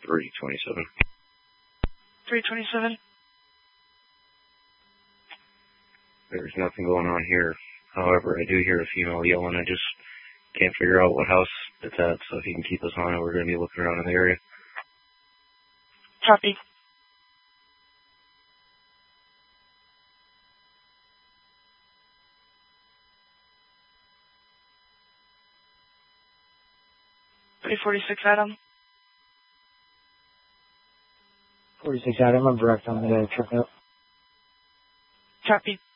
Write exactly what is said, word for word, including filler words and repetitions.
three twenty-seven. three twenty-seven. There's nothing going on here. However, I do hear a female yelling. I just can't figure out what house it's at, so if you can keep us on it, we're going to be looking around in the area. Copy. three forty-six Adam. forty-six Adam, I'm direct on the trip out. Copy.